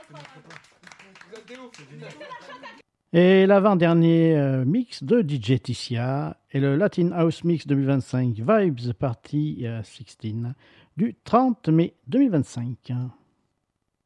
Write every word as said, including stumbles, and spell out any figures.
Et l'avant-dernier euh, mix de D J Ticia est le Latin House Mix deux mille vingt-cinq Vibes Party euh, seize du trente mai deux mille vingt-cinq.